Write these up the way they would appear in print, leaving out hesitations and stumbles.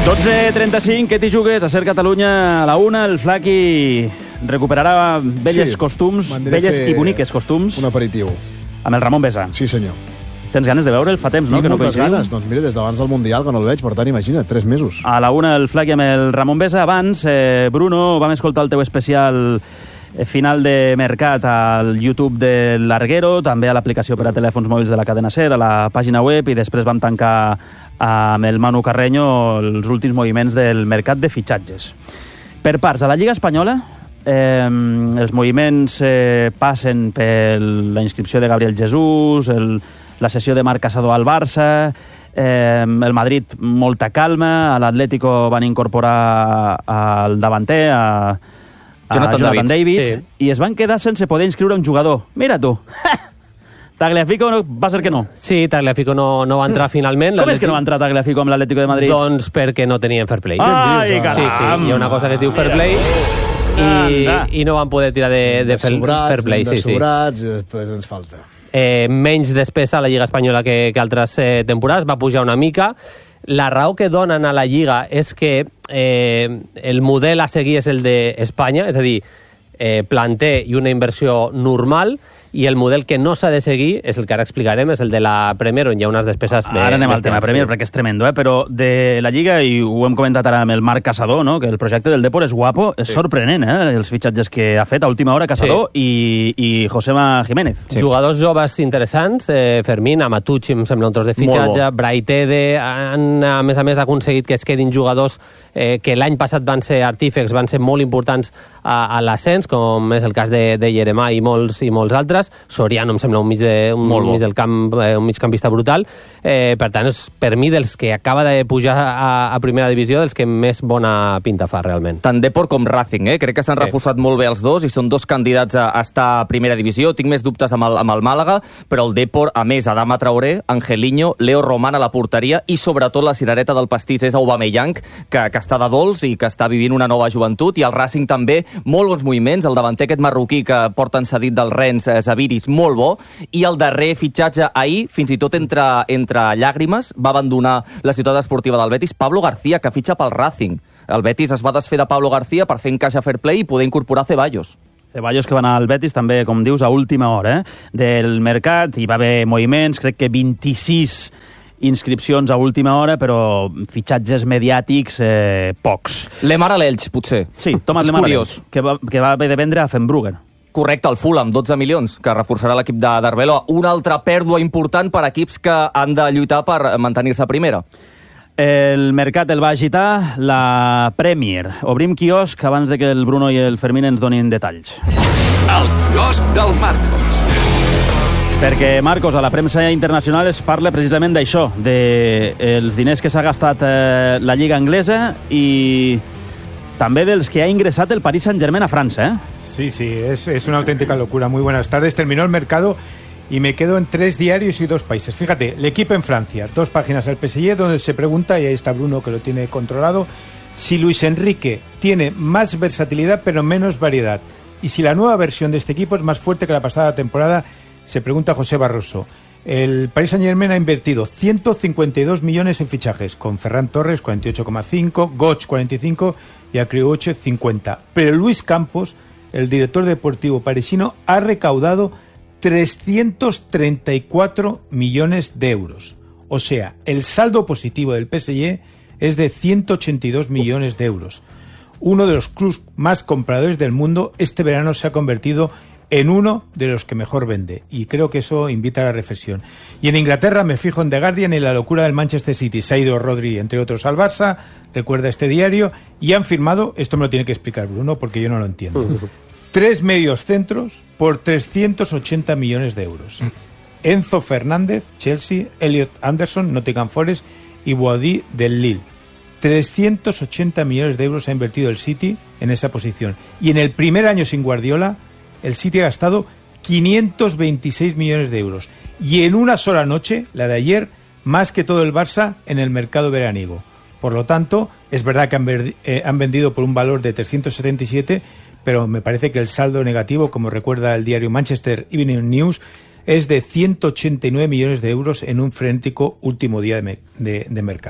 12:35, què t'hi jugues? A Ser Catalunya a la 1, el Flaqui recuperarà velles costums, velles i boniques costums. Un aperitiu. Amb el Ramon Besa. Sí, senyor. Tens ganes de veure'l? Fa temps, no? Tinc que no moltes coincidim. ganes. Doncs mira, des d'abans del Mundial que no el veig, per tant, imagina't, 3 mesos. A la 1 el Flaqui amb el Ramon Besa. Abans, Bruno, vam escoltar el teu especial final de mercat al YouTube de l'Arguero, també a l'aplicació per a telèfons mòbils de la cadena SER, a la pàgina web, i després vam tancar amb el Manu Carreño els últims moviments del mercat de fitxatges. Per parts, a la Lliga Espanyola, els moviments passen per la inscripció de Gabriel Jesús, la cessió de Marc Casador al Barça, el Madrid molta calma, a l'Atlético van incorporar al davanter, a Jonathan David, sí. I es van quedar sense poder inscriure un jugador. Mira tu! Tagliafico va ser que no. Sí, Tagliafico no va entrar finalment. Com és que no va entrar Tagliafico amb l'Atlético de Madrid? Doncs perquè no tenien fair play. Ai, caram! Sí, hi ha una cosa que es diu fair play i no van poder tirar de fair play. De sobrats, i després ens falta. Menys despesa a la Lliga Espanyola que altres temporades, va pujar una mica. La raó que donen a la Lliga és que el model a seguir és el d'Espanya, és a dir, planter i una inversió normal, i el model que no s'ha de seguir és el que ara explicarem, és el de la Premier, on hi ha unes despeses... Ara anem al tema Premier, perquè és tremendo, però de la Lliga, i ho hem comentat ara amb el Marc Casador, no? Que el projecte del Depor és guapo, és sorprenent, els fitxatges que ha fet a última hora Casador i Josema Jiménez. Sí. Jugadors joves interessants, Fermín, Amatucci, em sembla un tros de fitxatge, Braitede, han, a més, aconseguit que es quedin jugadors que l'any passat van ser artífecs, van ser molt importants a l'ascens, com és el cas de Jeremà i molts altres. Soriano em sembla un mig del camp, un migcampista brutal. Per tant, és per mi dels que acaba de pujar a primera divisió, dels que més bona pinta fa realment. Tant Depor com Racing, crec que s'han reforçat molt bé els dos i són dos candidats a estar a primera divisió. Tinc més dubtes amb el Màlaga, però el Depor, a més, Adama Traoré, Angelino, Leo Roman a la porteria i sobretot la cirereta del pastís és Aubameyang, que està de dolç i que està vivint una nova joventut, i el Racing també, molt bons moviments, el davanter aquest marroquí que porten cedit del Rennes, Zaviris, molt bo, i el darrer fitxatge ahir, fins i tot entre llàgrimes, va abandonar la ciutat esportiva del Betis, Pablo García, que fitxa pel Racing. El Betis es va desfer de Pablo García per fer encaixa fair play i poder incorporar Ceballos. Ceballos, que va anar al Betis també, com dius, a última hora del mercat. Hi va haver moviments, crec que 26 inscripcions a última hora, però fitxatges mediàtics pocs. Lemar a l'Elx, potser. Sí, Thomas Lemar a l'Elx, que va haver de vendre a Fenbruggen. Correcte, el Fulham, 12 milions, que reforçarà l'equip d'Arbeloa. Una altra pèrdua important per equips que han de lluitar per mantenir-se a primera. El mercat el va agitar la Premier. Obrim quiosc abans de que el Bruno i el Fermín ens donin detalls. El quiosc del Marcos. Perquè, Marcos, a la premsa internacional es parla precisament d'això, dels diners que s'ha gastat la Lliga Anglesa i també dels que ha ingressat el Paris Saint-Germain a França, Sí, es una auténtica locura. Muy buenas tardes. Terminó el mercado y me quedo en 3 diarios y 2 países. Fíjate, el equipo en Francia, 2 páginas al PSG, donde se pregunta, y ahí está Bruno que lo tiene controlado, si Luis Enrique tiene más versatilidad pero menos variedad. Y si la nueva versión de este equipo es más fuerte que la pasada temporada, se pregunta José Barroso. El Paris Saint-Germain ha invertido 152 millones en fichajes, con Ferran Torres 48,5, Götze 45 y Acrioche 50. Pero Luis Campos, el director deportivo parisino, ha recaudado 334 millones de euros. O sea, el saldo positivo del PSG es de 182 millones de euros. Uno de los clubes más compradores del mundo este verano se ha convertido en uno de los que mejor vende. Y creo que eso invita a la reflexión. Y en Inglaterra me fijo en The Guardian y la locura del Manchester City. Se ha ido Rodri, entre otros, al Barça, recuerda este diario, y han firmado, esto me lo tiene que explicar Bruno, porque yo no lo entiendo, 3 mediocentros por 380 millones de euros. Enzo Fernández, Chelsea, Elliot Anderson, Nottingham Forest, y Boadi del Lille. 380 millones de euros ha invertido el City en esa posición. Y en el primer año sin Guardiola, el City ha gastado 526 millones de euros. Y en una sola noche, la de ayer, más que todo el Barça en el mercado veraniego. Por lo tanto, es verdad que han vendido por un valor de 377, pero me parece que el saldo negativo, como recuerda el diario Manchester Evening News, es de 189 millones de euros en un frenético último día de mercado.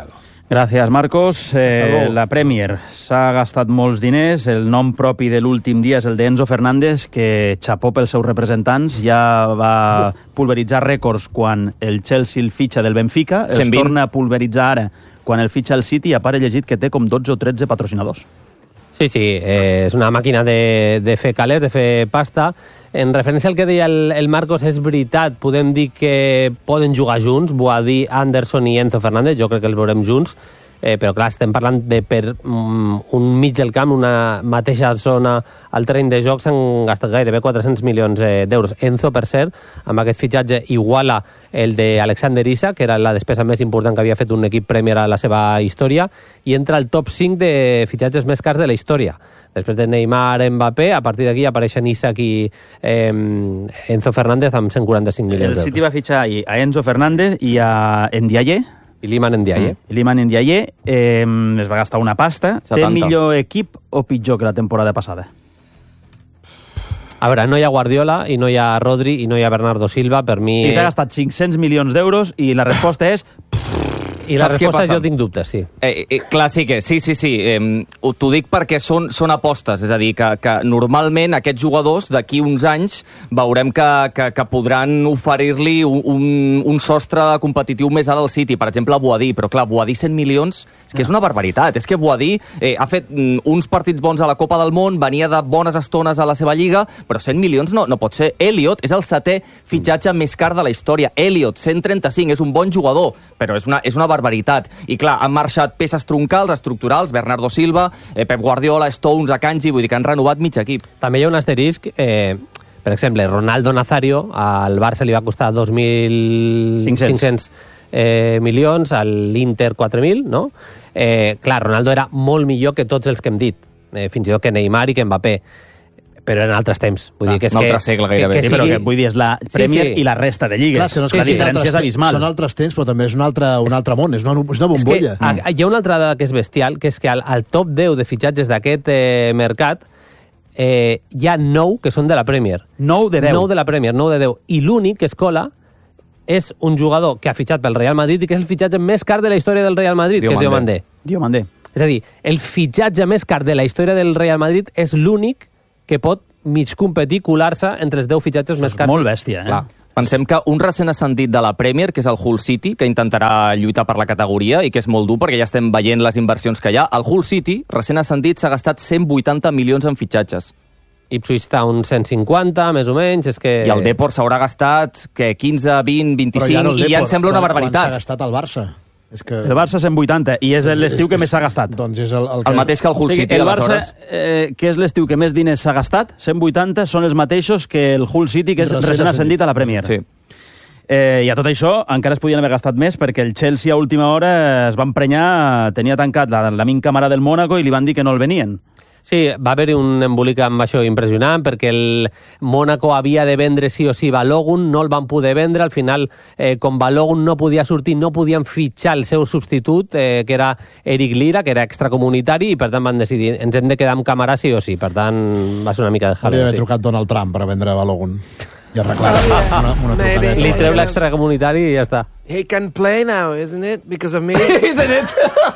Gràcies, Marcos. La Premier s'ha gastat molts diners. El nom propi de l'últim dia és el d'Enzo Fernández, que xapó pels seus representants. Ja va pulveritzar rècords quan el Chelsea el fitxa del Benfica. Els torna a pulveritzar ara quan el fitxa el City, i a part he llegit que té com 12 o 13 patrocinadors. Sí, és una màquina de fer calés, de fer pasta. En referència al que deia el Marcos, és veritat, podem dir que poden jugar junts, Boadí, Anderson i Enzo Fernández, jo crec que els veurem junts, però clar, estem parlant de per un mig del camp, una mateixa zona al terreny de joc, s'han gastat gairebé 400 milions d'euros. Enzo, per cert, amb aquest fitxatge iguala el d'Alexander Isak, que era la despesa més important que havia fet un equip Premier a la seva història, i entra al top 5 de fitxatges més cars de la història. Després de Neymar, Mbappé, a partir d'aquí apareixen Isak i Enzo Fernández amb 145 milions d'euros. El City va fitxar a Enzo Fernández i a Ndiaye. I Iliman Ndiaye. Iliman Ndiaye es va gastar una pasta. 70. Té millor equip o pitjor que la temporada passada? A veure, no hi ha Guardiola, i no hi ha Rodri, i no hi ha Bernardo Silva. Per mi... I s'ha gastat 500 milions d'euros i la resposta és... I la resposta és jo tinc dubtes, sí. Clar, sí que sí. T'ho dic perquè són apostes, és a dir, que normalment aquests jugadors d'aquí uns anys veurem que podran oferir-li un sostre competitiu més alt al City, per exemple a Boadí, però clar, Boadí 100 milions és que és una barbaritat, és que Boadí ha fet uns partits bons a la Copa del Món, venia de bones estones a la seva lliga, però 100 milions no pot ser. Elliot és el 7è fitxatge més car de la història. Elliot, 135, és un bon jugador, però és una barbaritat. I clar, han marxat peces troncals, estructurals, Bernardo Silva, Pep Guardiola, Stones, Akanji, vull dir que han renovat mig equip. També hi ha un asterisc, per exemple, Ronaldo Nazario, al Barça li va costar 2.500 milions, a l'Inter 4.000, no? Clar, Ronaldo era molt millor que tots els que hem dit, fins i tot que Neymar i que Mbappé, però en altres temps. Vull dir que és un altre segle gairebé. Sí, però que vull dir, és la Premier i la resta de lligues. Clar, és que no és la diferència és abismal. Són altres temps, però també és un altre món, és una bombolla. Hi ha una altra dada que és bestial, que és que al top 10 de fitxatges d'aquest mercat hi ha 9 que són de la Premier. 9 de 10. 9 de la Premier, 9 de 10. I l'únic que es cola és un jugador que ha fitxat pel Real Madrid i que és el fitxatge més car de la història del Real Madrid, que és Diomandé. És a dir, el fitxatge més car de la història del Real Madrid és l'únic que pot mig competir, colar-se entre els 10 fitxatges més cars. És molt bèstia, Clar. Pensem que un recent ascendit de la Premier, que és el Hull City, que intentarà lluitar per la categoria i que és molt dur perquè ja estem veient les inversions que hi ha, el Hull City, recent ascendit, s'ha gastat 180 milions en fitxatges. Ipswich Town 150, més o menys, és que... I el Depor s'haurà gastat 15, 20, 25, i ja em sembla una barbaritat. Quan s'ha gastat el Barça? És que... El Barça 180, i és l'estiu que més s'ha gastat. Doncs és el mateix que el Hull City, el Barça, aleshores. que és l'estiu que més diners s'ha gastat, 180, són els mateixos que el Hull City, que és recent ascendit a la Premier. Sí. I a tot això encara es podien haver gastat més perquè el Chelsea a última hora es va emprenyar, tenia tancat l'amic camarà del Mónaco i li van dir que no el venien. Sí, va haver-hi un embolic amb això impressionant perquè el Mónaco havia de vendre sí o sí Balogun, no el van poder vendre, al final com Balogun no podia sortir, no podien fitxar el seu substitut, que era Eric Lira, que era extracomunitari, i per tant van decidir, ens hem de quedar amb Camarà sí o sí, per tant va ser una mica de jaleo. Hauria d'haver trucat Donald Trump per vendre Balogun i arreglar una trucadeta. Li treu l'extracomunitari i ja està. He can play now, isn't it? Because of me. Isn't it?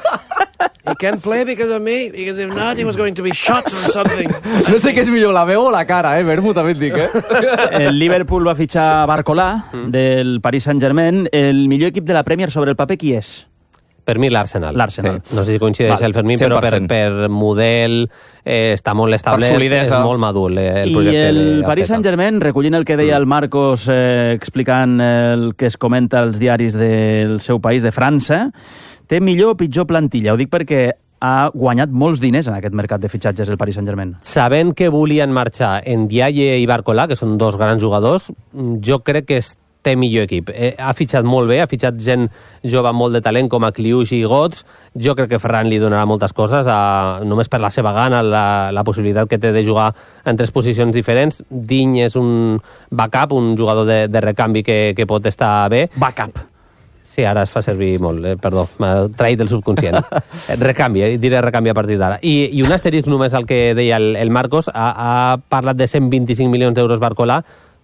He can play because of me, because if not, he was going to be shot or something. No sé què és millor, la veu o la cara, Bermu, també et dic, El Liverpool va fitxar Barcolà, del Paris Saint-Germain. El millor equip de la Premier sobre el paper, qui és? Per mi l'Arsenal. L'Arsenal. Sí. No sé si coincideix el Fermín, però per model està molt establert, és molt madur el projecte. I el Paris Saint-Germain, recollint el que deia el Marcos explicant el que es comenta als diaris del seu país, de França, té millor o pitjor plantilla. Ho dic perquè ha guanyat molts diners en aquest mercat de fitxatges el Paris Saint-Germain. Sabent que volien marxar Ndiaye i Barcolà, que són dos grans jugadors, jo crec que té millor equip. Ha fitxat molt bé, ha fitxat gent jove amb molt de talent com a Kliush i Götze. Jo crec que Ferran li donarà moltes coses, només per la seva gana, la possibilitat que té de jugar en 3 posicions diferents. Digne és un backup, un jugador de recanvi que pot estar bé. Backup. Sí, ara es fa servir molt, perdó, m'ha traït el subconscient. Recanvi, diré recanvi a partir d'ara. I un asterisc només al que deia el Marcos, ha parlat de 125 milions d'euros Barcolà,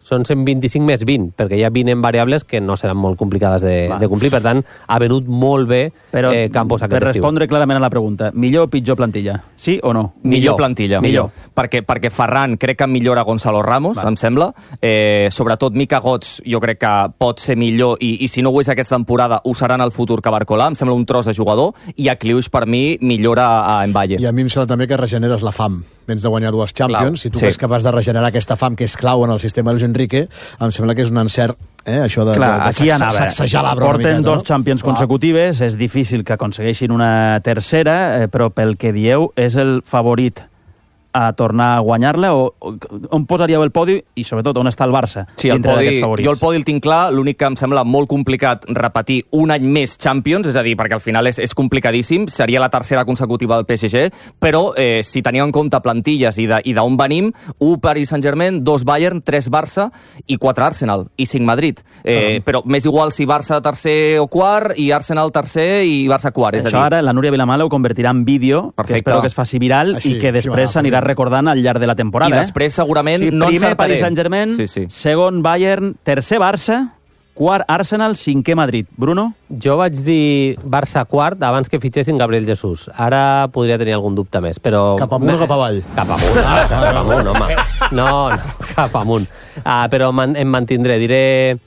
són 125 més 20, perquè hi ha 20 en variables que no seran molt complicades de complir. Per tant, ha venut molt bé Campos aquest estiu. Per respondre clarament a la pregunta, millor o pitjor plantilla? Sí o no? Millor plantilla. Millor. Perquè Ferran crec que millora Gonzalo Ramos, em sembla. Sobretot Mika Götze jo crec que pot ser millor i si no ho és aquesta temporada ho serà en el futur que Barcola. Em sembla un tros de jugador i a Kliush per mi millora a Mbaye. I a mi em sembla també que regeneres la fam. Vens de guanyar 2 Champions, si tu ets capaç de regenerar aquesta fam que és clau en el sistema de Luis Enrique, em sembla que és un encert, això de sacsejar l'arbre una miqueta. Porten 2 Champions consecutives, és difícil que aconsegueixin una tercera, però pel que dieu, és el favorit a tornar a guanyar-la, o on posaríeu el podi i sobretot on està el Barça? Sí, el podi, jo el podi el tinc clar, l'únic que em sembla molt complicat repetir un any més Champions, és a dir, perquè al final és complicadíssim, seria la tercera consecutiva del PSG, però si teniu en compte plantilles i d'on venim, 1 Paris Saint-Germain, 2 Bayern, 3 Barça i 4 Arsenal, i 5 Madrid. Però m'és igual si Barça tercer o quart, i Arsenal tercer i Barça quart. Això ara la Núria Vilamala ho convertirà en vídeo, que espero que es faci viral i que després s'anirà recordant al llarg de la temporada. I després segurament no primer Paris Saint-Germain, segon Bayern, tercer Barça, quart Arsenal, 5è Madrid. Bruno? Jo vaig dir Barça quart abans que fitxessin Gabriel Jesús. Ara podria tenir algun dubte més, però... Cap amunt o cap avall? Cap amunt, cap amunt, home. No, cap amunt. Però em mantindré. Diré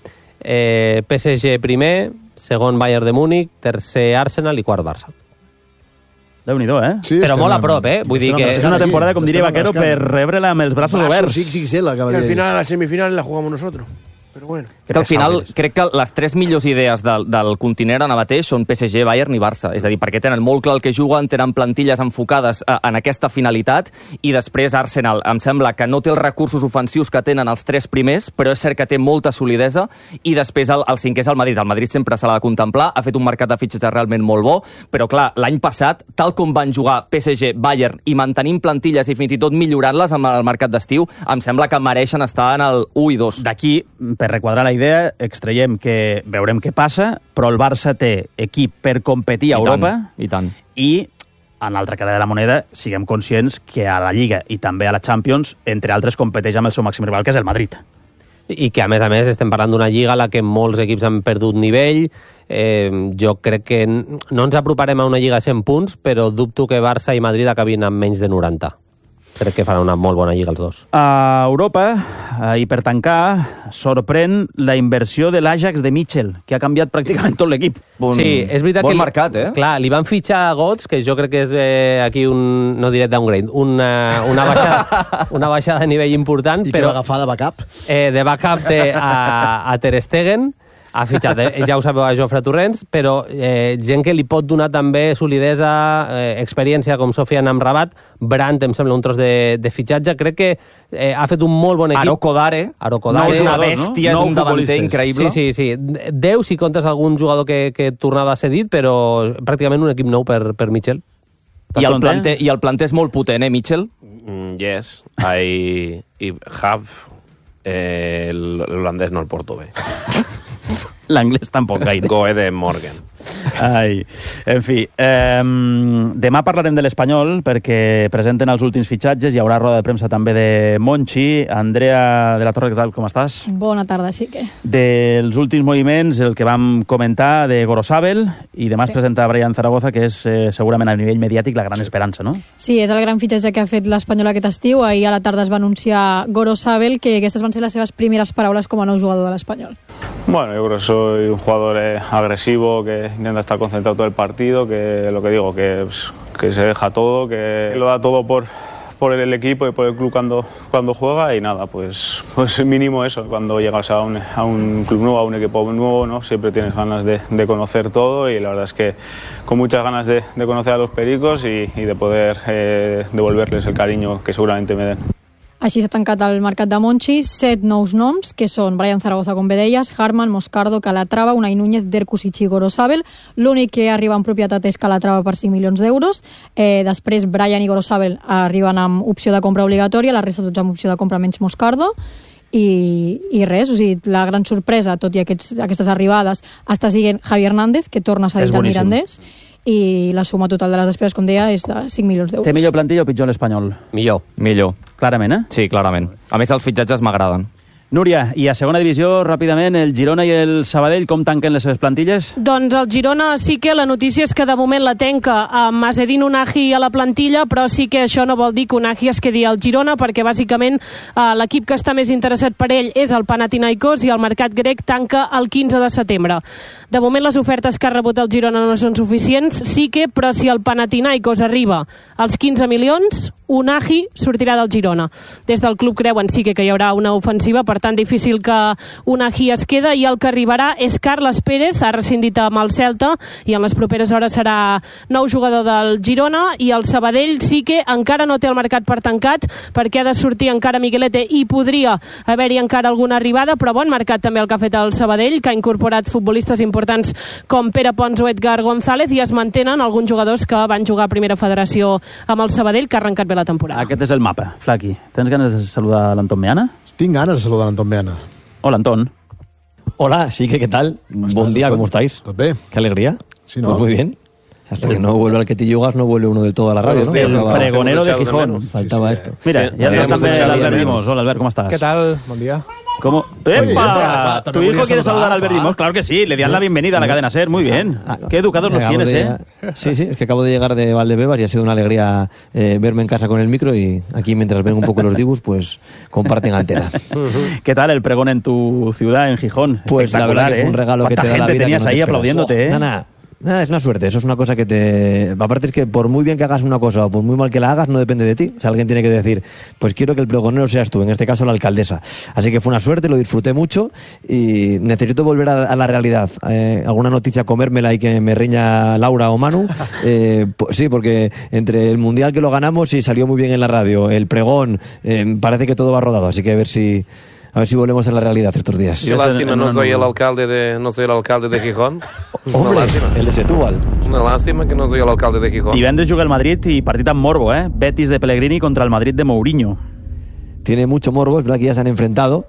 PSG primer, segon Bayern de Múnich, tercer Arsenal i quart Barça. Déu-n'hi-do, Sí, però molt a prop, Vull dir que és una temporada, com diria Vaquero, per rebre-la amb els braços oberts. XXL, que al final, la semifinal la jugamos nosotros. Però bueno. És que al final crec que les 3 millors idees del continent ara mateix són PSG, Bayern i Barça. És a dir, perquè tenen molt clar el que juguen, tenen plantilles enfocades en aquesta finalitat, i després Arsenal em sembla que no té els recursos ofensius que tenen els 3 primers, però és cert que té molta solidesa, i després el 5è és el Madrid. El Madrid sempre se l'ha de contemplar, ha fet un mercat de fitxatges realment molt bo, però clar, l'any passat, tal com van jugar PSG, Bayern, i mantenint plantilles i fins i tot millorant-les amb el mercat d'estiu, em sembla que mereixen estar en el 1 i 2. D'aquí, per requadrar la idea, extraiem que veurem què passa, però el Barça té equip per competir a Europa. I tant. I, en l'altra cara de la moneda, siguem conscients que a la Lliga i també a la Champions, entre altres, competeix amb el seu màxim rival, que és el Madrid. I que, a més, estem parlant d'una Lliga a la que molts equips han perdut nivell. Jo crec que no ens aproparem a una Lliga a 100 punts, però dubto que Barça i Madrid acabin amb menys de 90. Crec que faran una molt bona lliga els dos. A Europa, i per tancar, sorprèn la inversió de l'Ajax de Mitchell, que ha canviat pràcticament tot l'equip. Sí, és veritat que... Bon mercat, Clar, li van fitxar a Götze, que jo crec que és aquí no diré downgrade, una baixada de nivell important. I que va agafar de backup. De backup a Ter Stegen, ha fitxat, ja ho sabeu, a Jofre Torrents, però gent que li pot donar també solidesa, experiència, com Sofian Amrabat. Brandt em sembla un tros de fitxatge. Crec que ha fet un molt bon equip. Arokodare. No, és una bèstia, és un davanter increïble. Sí. 10 si comptes algun jugador que tornava cedit, però pràcticament un equip nou per Mitchell. I el planter és molt potent, Mitchell? Yes. I have... l'holandès no el porto bé. L'anglès tampoc gaire. Goe de Morgan. Ai, en fi, demà parlarem de l'Espanyol perquè presenten els últims fitxatges, hi haurà roda de premsa també de Monchi. Andrea de la Torre, què tal, com estàs? Bona tarda, sí que. Dels últims moviments, el que vam comentar de Gorosabel, i demà es presenta Brian Zaragoza, que és segurament a nivell mediàtic la gran esperança, no? Sí, és el gran fitxatge que ha fet l'Espanyol aquest estiu. Ahir a la tarda es va anunciar Gorosabel, que aquestes van ser les seves primeres paraules com a nou jugador de l'Espanyol. Bueno, yo creo que soy un jugador agresivo, que intenta estar concentrado todo el partido, que lo que digo, que se deja todo, que lo da todo por el equipo y por el club cuando juega, y nada, pues mínimo eso. Cuando llegas a un club nuevo, a un equipo nuevo, ¿no? Siempre tienes ganas de conocer todo, y la verdad es que con muchas ganas de conocer a los pericos y de poder devolverles el cariño que seguramente me den. Així s'ha tancat el mercat de Monchi, 7 nous noms, que són Brian Zaragoza, com bé deies, Harman, Moscardo, Calatrava, Unai Núñez, Derkus i Gorosabel. L'únic que arriba en propietat és Calatrava per 5 milions d'euros. Després Brian i Gorosabel arriben amb opció de compra obligatòria, la resta tots amb opció de compra menys Moscardo. I res, o sigui, la gran sorpresa, tot i aquestes arribades, està sent Javi Hernández, que torna a cedir del Mirandés, i la suma total de les despeses, com deia, és de 5 milions d'euros. Té millor plantilla o pitjor l'Espanyol? Millor. Clarament, Sí, clarament. A més, els fitxatges m'agraden. Núria, i a segona divisió, ràpidament, el Girona i el Sabadell, com tanquen les seves plantilles? Doncs el Girona sí que la notícia és que de moment la tenca amb Azzedine Ounahi a la plantilla, però sí que això no vol dir que Ounahi es quedi al Girona, perquè bàsicament l'equip que està més interessat per ell és el Panathinaikos i el mercat grec tanca el 15 de setembre. De moment les ofertes que ha rebut el Girona no són suficients, sí que, però si el Panathinaikos arriba als 15 milions, Ounahi sortirà del Girona. Des del club creuen sí que hi haurà una ofensiva, per tant difícil que Ounahi es queda, i el que arribarà és Carles Pérez, ha rescindit amb el Celta i en les properes hores serà nou jugador del Girona. I el Sabadell sí que encara no té el mercat per tancat, perquè ha de sortir encara Miguelete i podria haver-hi encara alguna arribada, però bon mercat també el que ha fet el Sabadell, que ha incorporat futbolistes importants com Pere Pons o Edgar González, i es mantenen alguns jugadors que van jugar a Primera Federació amb el Sabadell, que ha arrencat bé la temporada. Aquest és el mapa, Flaqui. Tens ganes de saludar a l'Antón Meana? Tinc ganes de saludar a l'Antón Meana. Hola, Antón. Hola, sí que ¿qué tal? Buen día, ¿cómo estáis? Bien. Qué alegría. Sí, ¿no? Pues muy bien. Hasta que no vuelve al que te yugas, no vuelve uno del todo a la radio, ¿no? El pregonero de Gijón. Faltaba esto. Mira, ya també l'Albert Rimos. Hola, Albert, ¿cómo estás? ¿Qué tal? Buen día. ¿Cómo? ¡Epa! ¿Tu hijo quiere saludar a Albert Rimos? Claro que sí, le dan la bienvenida a la cadena SER, muy bien. Qué educados nos tienes, ¿eh? Sí, es que acabo de llegar de Valdebebas y ha sido una alegría verme en casa con el micro, y aquí mientras ven un poco los dibus, pues comparten antena. ¿Qué tal el pregón en tu ciudad, en Gijón? Pues la verdad que es un regalo que te da la vida. ¿Cuánta gente tenías ahí aplaudiéndote, eh? Nada, es una suerte, eso es una cosa que te... Aparte es que por muy bien que hagas una cosa o por muy mal que la hagas, no depende de ti. O sea, alguien tiene que decir, pues quiero que el pregonero seas tú, en este caso la alcaldesa. Así que fue una suerte, lo disfruté mucho y necesito volver a la realidad. Alguna noticia comérmela y que me riña Laura o Manu. Pues sí, porque entre el Mundial que lo ganamos y salió muy bien en la radio, el pregón, parece que todo va rodado, así que a ver si volvemos a la realidad estos días. Qué lástima, no soy el alcalde de Gijón. Hombre, el de Setúbal. Una lástima que no soy el alcalde de Gijón. Divendres juga el Madrid i partit amb morbo, eh? Betis de Pellegrini contra el Madrid de Mourinho. Tiene mucho morbo, es verdad que ya se han enfrentado.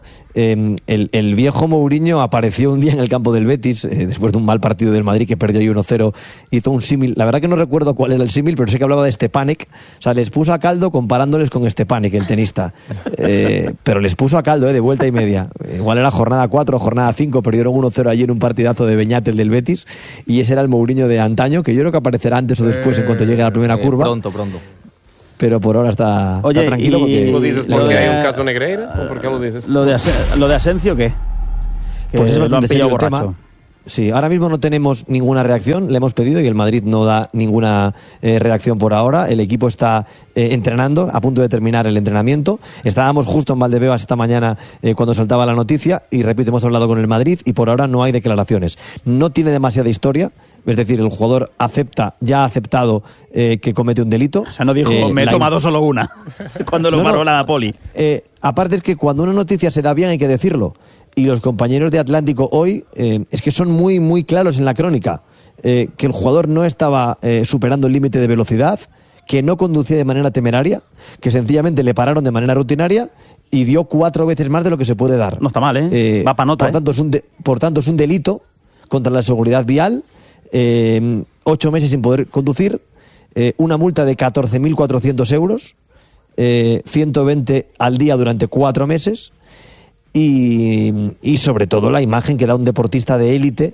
El viejo Mourinho apareció un día en el campo del Betis, después de un mal partido del Madrid que perdió ahí 1-0, hizo un símil, la verdad que no recuerdo cuál era el símil, pero sé que hablaba de Stepanek, o sea, les puso a caldo comparándoles con Stepanek, el tenista, pero les puso a caldo, de vuelta y media. Igual era jornada 4 o jornada 5, perdieron 1-0 allí en un partidazo de Beñat, el del Betis, y ese era el Mourinho de antaño, que yo creo que aparecerá antes o después en cuanto llegue a la primera curva. Pronto. Pero por ahora está tranquilo. Porque ¿Lo dices porque hay un caso Negreira o por qué lo dices? ¿Lo de Asencio qué? Que pues es bastante serio el borracho. tema. Sí, ahora mismo no tenemos ninguna reacción, le hemos pedido y el Madrid no da ninguna reacción por ahora. El equipo está entrenando, a punto de terminar el entrenamiento. Estábamos justo en Valdebebas esta mañana cuando saltaba la noticia y repito, hemos hablado con el Madrid y por ahora no hay declaraciones. No tiene demasiada historia. Es decir, el jugador ya ha aceptado que comete un delito. O sea, no dijo, me he tomado solo una, cuando lo paró la Napoli. Aparte es que cuando una noticia se da bien hay que decirlo. Y los compañeros de Atlántico hoy es que son muy, muy claros en la crónica. Que el jugador no estaba superando el límite de velocidad, que no conducía de manera temeraria, que sencillamente le pararon de manera rutinaria y dio 4 veces más de lo que se puede dar. No está mal, ¿eh? Va pa' nota, por tanto, es un delito contra la seguridad vial. 8 meses sin poder conducir, una multa de 14.400 euros, 120 al día durante 4 meses y sobre todo la imagen que da un deportista de élite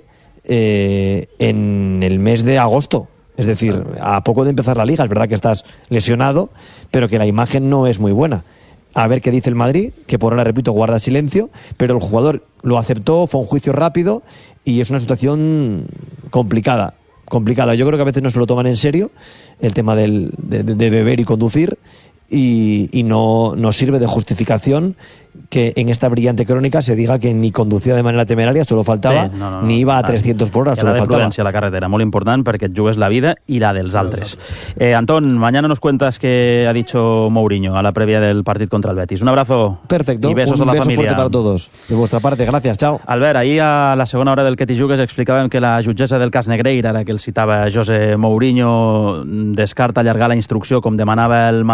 en el mes de agosto. Es decir, a poco de empezar la liga, es verdad que estás lesionado, pero que la imagen no es muy buena. A ver qué dice el Madrid, que por ahora, repito, guarda silencio, pero el jugador lo aceptó, fue un juicio rápido y es una situación complicada. Yo creo que a veces no se lo toman en serio el tema de beber y conducir y no sirve de justificación que en esta brillante crónica se diga que ni conducía de manera temeraria, solo faltava, ni iba a 300 por hora, solo faltava. Prudència a la carretera, muy importante porque et jugues la vida y la dels altres. Antón, mañana nos cuentas qué ha dicho Mourinho a la previa del partido contra el Betis. Un abrazo. Perfecto, y besos un a la beso familia. fuerte para todos. De vuestra parte, gracias, chao. Albert, ahir a la segona hora del Que t'hi jugues explicàvem que la jutgessa del cas Negreira, ara que el citava José Mourinho, descarta allargar la instrucció com demanava el Madrid.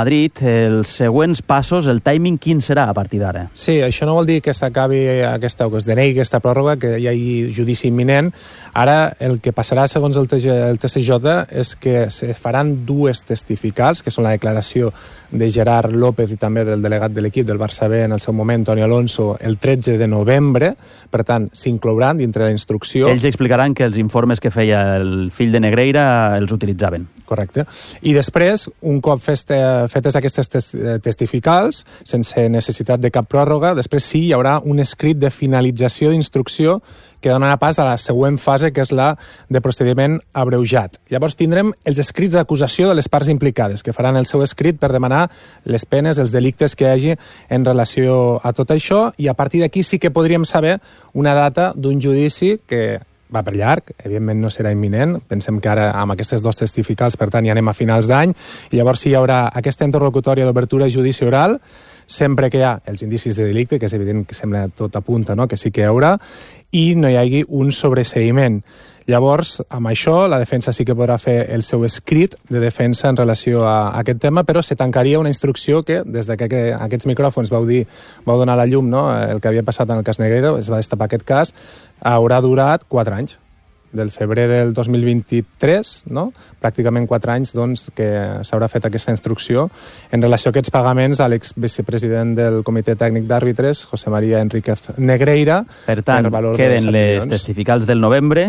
els següents passos, el timing, quin serà a partir d'ara? Sí, això no vol dir que s'acabi aquesta, o que es denegui aquesta pròrroga, que hi hagi judici imminent. Ara, el que passarà, segons el TSJ, és que se faran dues testificals, que són la declaració de Gerard López i també del delegat de l'equip del Barça B en el seu moment, Toni Alonso, el 13 de novembre. Per tant, s'inclouran dintre la instrucció. Ells explicaran que els informes que feia el fill de Negreira els utilitzaven. Correcte. I després, un cop fetes aquestes testificals, sense necessitat de cap pròrroga, després sí hi haurà un escrit de finalització d'instrucció que donarà pas a la següent fase, que és la de procediment abreujat. Llavors tindrem els escrits d'acusació de les parts implicades, que faran el seu escrit per demanar les penes, els delictes que hi hagi en relació a tot això, i a partir d'aquí sí que podríem saber una data d'un judici que va per llarg, evidentment no serà imminent, pensem que ara amb aquestes dos testificals, per tant, ja anem a finals d'any, i llavors sí hi haurà aquesta interlocutòria d'obertura i judici oral, sempre que hi ha els indicis de delicte, que és evident que sembla tot apunta, no?, que sí que hi haurà, i no hi hagi un sobreseïment. Llavors, amb això, la defensa sí que podrà fer el seu escrit de defensa en relació a aquest tema, però se tancaria una instrucció que, des que aquests micròfons vau donar la llum, no?, el que havia passat en el cas Negreira, es va destapar aquest cas, haurà durat 4 anys. Del febrer del 2023, no? Pràcticament 4 anys, doncs, que s'haurà fet aquesta instrucció en relació a aquests pagaments a l'exvicepresident del Comitè Tècnic d'Àrbitres, José María Enríquez Negreira. Per tant, queden les testificals del novembre,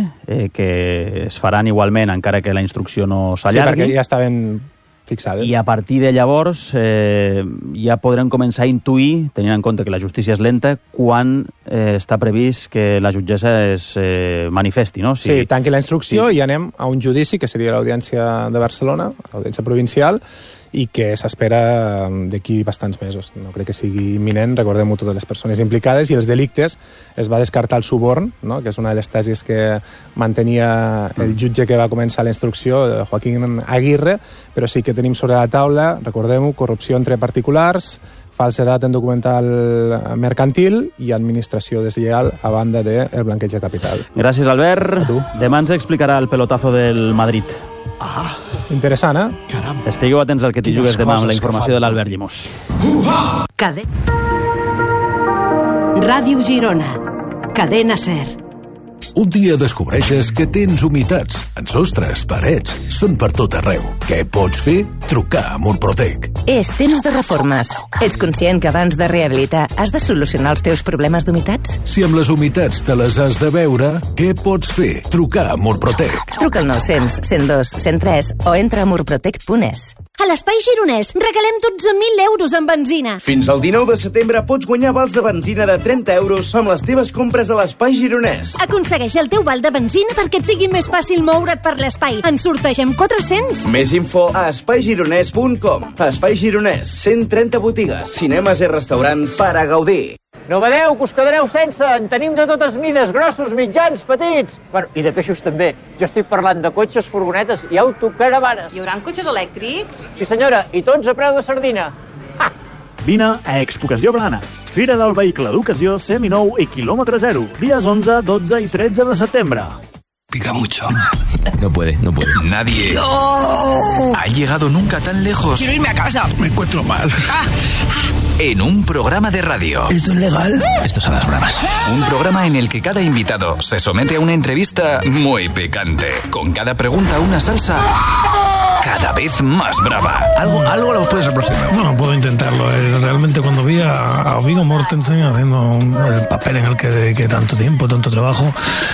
que es faran igualment, encara que la instrucció no s'allargui. Sí, perquè ja estaven fixades. I a partir de llavors ja podrem començar a intuir, tenint en compte que la justícia és lenta, quan està previst que la jutgessa es manifesti, no? Sí, tanqui la instrucció i anem a un judici, que seria l'Audiència de Barcelona, l'Audiència Provincial, i que s'espera d'aquí bastants mesos. No crec que sigui imminent, recordem-ho, totes les persones implicades, i els delictes es va descartar el suborn, no?, que és una de les tesis que mantenia el jutge que va començar la instrucció, Joaquín Aguirre, però sí que tenim sobre la taula, recordem-ho, corrupció entre particulars, falsedat en documental mercantil i administració deslleial a banda del blanqueig de capital. Gràcies, Albert. Demà ens explicarà el pelotazo del Madrid. Ah, interessant, eh? Caram. Estigueu atents al que t'hi jugues demà amb la informació de l'Albert Llimós. Ràdio Girona. Cadena SER. Un dia descobreixes que tens humitats en sostres, parets, són per tot arreu. Què pots fer? Trucar a Murprotec. És temps de reformes. Ets conscient que abans de rehabilitar has de solucionar els teus problemes d'humitats? Si amb les humitats te les has de veure, què pots fer? Trucar a Murprotec. Truca al 900 102 103 o entra a murprotec.es. A l'Espai Gironès regalem 12.000 euros en benzina. Fins al 19 de setembre pots guanyar vals de benzina de 30 euros amb les teves compres a l'Espai Gironès. Aconsegueix el teu val de benzina perquè et sigui més fàcil moure't per l'espai. En sortegem 400. Més info a espaigironès.com. Espai Gironès, 130 botigues, cinemes i restaurants per a gaudir. No badeu, que us quedareu sense. En tenim de totes mides, grossos, mitjans, petits. Bueno, i de peixos també. Jo estic parlant de cotxes, furgonetes i autocaravanes. Hi haurà cotxes elèctrics? Sí, senyora, i tots a preu de sardina. Ha! Vine a Expocació Blanes, Fira del Vehicle d'Ocasió seminou i quilòmetre zero, dies 11, 12 i 13 de setembre. Pica mucho. No puede. Nadie ha llegado nunca tan lejos. Quiero irme a casa. Me encuentro mal. En un programa de radio. ¿Esto es legal? Esto son las bravas. Un programa en el que cada invitado se somete a una entrevista muy picante. Con cada pregunta una salsa cada vez más brava. Algo lo puedes aproximar. No puedo intentarlo. Realmente cuando vi a Viggo Mortensen haciendo el papel en el que dediqué tanto tiempo, tanto trabajo,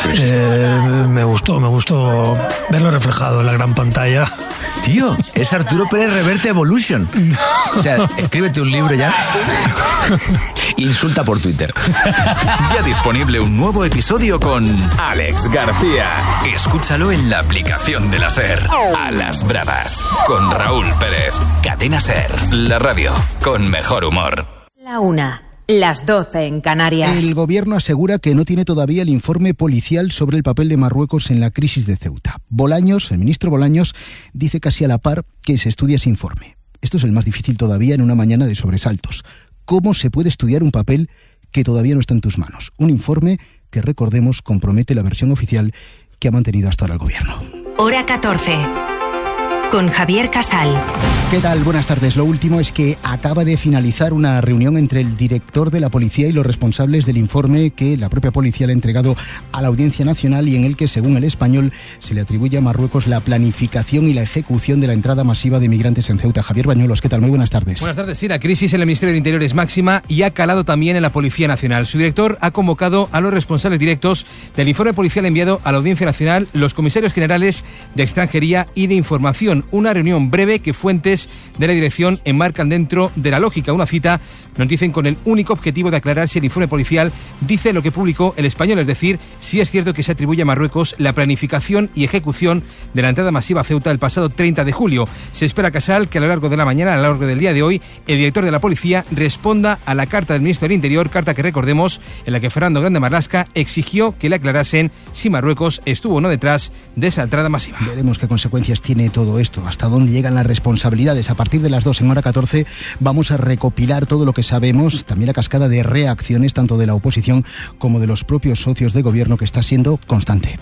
me gustó verlo reflejado en la gran pantalla. Tío, es Arturo Pérez Reverte Evolution. O sea, escríbete un libro ya. Insulta por Twitter. Ya disponible un nuevo episodio con Alex García. Escúchalo en la aplicación de la SER. A las bravas. Con Raúl Pérez. Cadena SER. La radio con mejor humor. La 1. Las 12 en Canarias. El gobierno asegura que no tiene todavía el informe policial sobre el papel de Marruecos en la crisis de Ceuta. El ministro Bolaños, dice casi a la par que se estudia ese informe. Esto es el más difícil todavía en una mañana de sobresaltos. ¿Cómo se puede estudiar un papel que todavía no está en tus manos? Un informe que, recordemos, compromete la versión oficial que ha mantenido hasta ahora el gobierno. Hora 14. Con Javier Casal. ¿Qué tal? Buenas tardes. Lo último es que acaba de finalizar una reunión entre el director de la policía y los responsables del informe que la propia policía le ha entregado a la Audiencia Nacional y en el que, según El Español, se le atribuye a Marruecos la planificación y la ejecución de la entrada masiva de migrantes en Ceuta. Javier Bañuelos, ¿qué tal? Muy buenas tardes. Buenas tardes. Sí, la crisis en el Ministerio del Interior es máxima y ha calado también en la Policía Nacional. Su director ha convocado a los responsables directos del informe policial enviado a la Audiencia Nacional, los comisarios generales de Extranjería y de Información. Una reunión breve que fuentes de la dirección enmarcan dentro de la lógica. Una cita, nos dicen, con el único objetivo de aclarar si el informe policial dice lo que publicó El Español, es decir, si es cierto que se atribuye a Marruecos la planificación y ejecución de la entrada masiva a Ceuta el pasado 30 de julio. Se espera, Casal, que a lo largo de la mañana, a lo largo del día de hoy, el director de la policía responda a la carta del ministro del Interior, carta que recordemos, en la que Fernando Grande Marlaska exigió que le aclarasen si Marruecos estuvo o no detrás de esa entrada masiva. Veremos qué consecuencias tiene todo esto, hasta dónde llegan las responsabilidades. A partir de las 2 en hora 14 vamos a recopilar todo lo que sabemos, también la cascada de reacciones tanto de la oposición como de los propios socios de gobierno, que está siendo constante.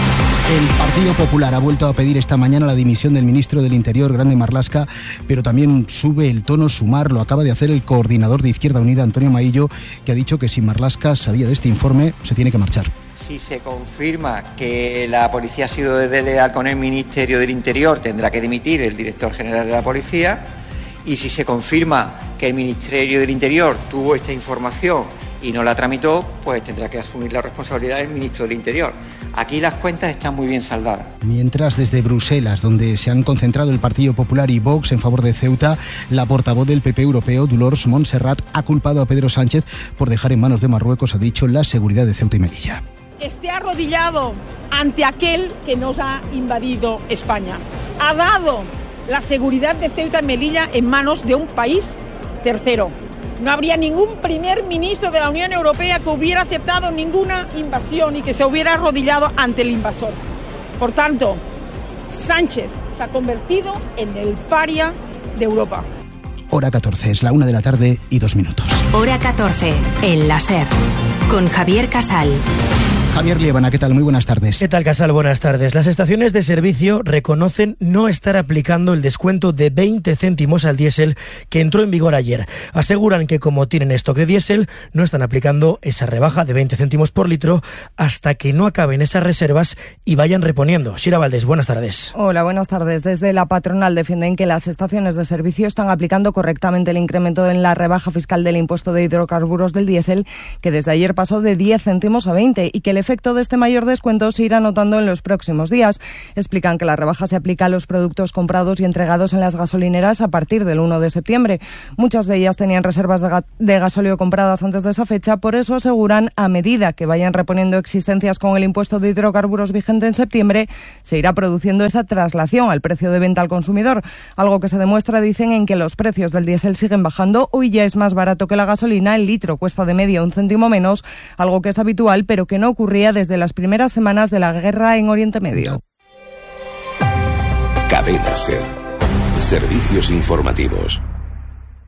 El Partido Popular ha vuelto a pedir esta mañana la dimisión del ministro del Interior, Grande Marlaska, pero también sube el tono Sumar. Lo acaba de hacer el coordinador de Izquierda Unida, Antonio Maillo, que ha dicho que si Marlaska sabía de este informe, se tiene que marchar. Si se confirma que la policía ha sido desleal con el Ministerio del Interior, tendrá que dimitir el director general de la policía. Y si se confirma que el Ministerio del Interior tuvo esta información y no la tramitó, pues tendrá que asumir la responsabilidad del ministro del Interior. Aquí las cuentas están muy bien saldadas. Mientras, desde Bruselas, donde se han concentrado el Partido Popular y Vox en favor de Ceuta, la portavoz del PP europeo, Dolors Montserrat, ha culpado a Pedro Sánchez por dejar en manos de Marruecos, ha dicho, la seguridad de Ceuta y Melilla. Esté arrodillado ante aquel que nos ha invadido España. Ha dado la seguridad de Ceuta y Melilla en manos de un país tercero. No habría ningún primer ministro de la Unión Europea que hubiera aceptado ninguna invasión y que se hubiera arrodillado ante el invasor. Por tanto, Sánchez se ha convertido en el paria de Europa. Hora 14, es la 1 de la tarde y 2 minutos. Hora 14, en la SER, con Javier Casal. Javier Liébana, ¿qué tal? Muy buenas tardes. ¿Qué tal, Casal? Buenas tardes. Las estaciones de servicio reconocen no estar aplicando el descuento de 20 céntimos al diésel que entró en vigor ayer. Aseguran que, como tienen stock de diésel, no están aplicando esa rebaja de 20 céntimos por litro hasta que no acaben esas reservas y vayan reponiendo. Shira Valdés, buenas tardes. Hola, buenas tardes. Desde la patronal defienden que las estaciones de servicio están aplicando correctamente el incremento en la rebaja fiscal del impuesto de hidrocarburos del diésel, que desde ayer pasó de 10 céntimos a 20 y que el efecto de este mayor descuento se irá notando en los próximos días. Explican que la rebaja se aplica a los productos comprados y entregados en las gasolineras a partir del 1 de septiembre. Muchas de ellas tenían reservas de gasóleo compradas antes de esa fecha, por eso aseguran, a medida que vayan reponiendo existencias con el impuesto de hidrocarburos vigente en septiembre, se irá produciendo esa traslación al precio de venta al consumidor, algo que se demuestra, dicen, en que los precios del diésel siguen bajando. Hoy ya es más barato que la gasolina, el litro cuesta de media 1 céntimo menos, algo que es habitual pero que no ocurría desde las primeras semanas de la guerra en Oriente Medio. Cadena SER. Servicios informativos.